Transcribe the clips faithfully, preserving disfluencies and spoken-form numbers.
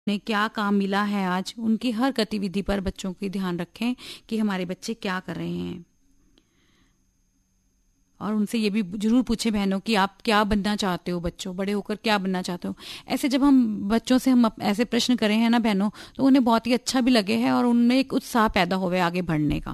उन्हें क्या काम मिला है आज, उनकी हर गतिविधि पर बच्चों की ध्यान रखें कि हमारे बच्चे क्या कर रहे हैं। और उनसे ये भी जरूर पूछे बहनों कि आप क्या बनना चाहते हो, बच्चों बड़े होकर क्या बनना चाहते हो। ऐसे जब हम बच्चों से हम ऐसे प्रश्न करें हैं ना बहनों, तो उन्हें बहुत ही अच्छा भी लगे है और उनमें एक उत्साह पैदा होवे आगे बढ़ने का।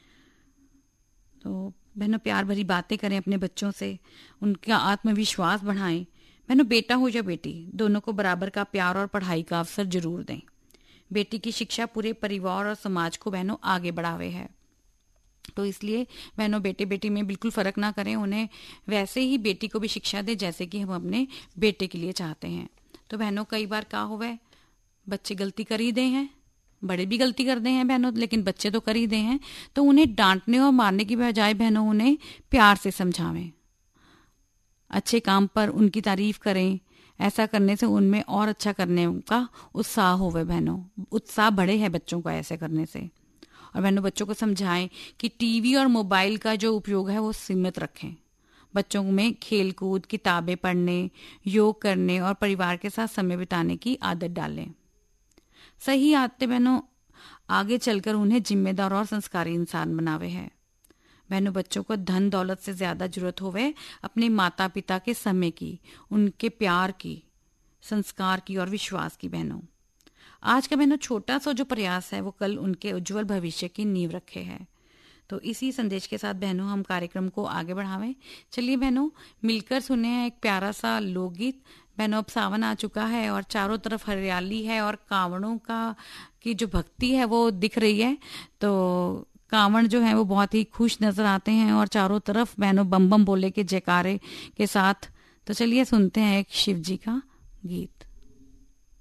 तो बहनों प्यार भरी बातें करें अपने बच्चों से, उनका आत्मविश्वास बढ़ाएं। बहनों बेटा हो या बेटी, दोनों को बराबर का प्यार और पढ़ाई का अवसर जरूर दें। बेटी की शिक्षा पूरे परिवार और समाज को बहनों आगे बढ़ावे है। तो इसलिए बहनों बेटे बेटी में बिल्कुल फर्क ना करें, उन्हें वैसे ही बेटी को भी शिक्षा दें जैसे कि हम अपने बेटे के लिए चाहते हैं। तो बहनों कई बार क्या हुआ, बच्चे गलती कर ही दे हैं, बड़े भी गलती कर दे हैं बहनों, लेकिन बच्चे तो कर ही दे हैं। तो उन्हें डांटने और मारने की बजाय बहनों उन्हें प्यार से समझावें, अच्छे काम पर उनकी तारीफ करें। ऐसा करने से उनमें और अच्छा करने का उत्साह होवे बहनों, उत्साह बढ़े है बच्चों को ऐसे करने से। और बहनों बच्चों को समझाएं कि टीवी और मोबाइल का जो उपयोग है वो सीमित रखें। बच्चों में खेल कूद, किताबें पढ़ने, योग करने और परिवार के साथ समय बिताने की आदत डालें। सही आदतें बहनों आगे चलकर उन्हें जिम्मेदार और संस्कारी इंसान बनावे है। बहनों बच्चों को धन दौलत से ज्यादा जरूरत होवे अपने माता पिता के समय की, उनके प्यार की, संस्कार की और विश्वास की। बहनों आज का बहनों छोटा सा जो प्रयास है वो कल उनके उज्जवल भविष्य की नींव रखे है। तो इसी संदेश के साथ बहनों हम कार्यक्रम को आगे बढ़ावें। चलिए बहनों मिलकर सुने हैं एक प्यारा सा लोकगीत। बहनों अब सावन आ चुका है और चारों तरफ हरियाली है और कांवड़ों का की जो भक्ति है वो दिख रही है। तो कांवड़ जो है वो बहुत ही खुश नजर आते हैं और चारों तरफ बहनों बम बम बोले के जयकारे के साथ। तो चलिए सुनते हैं एक शिव जी का गीत।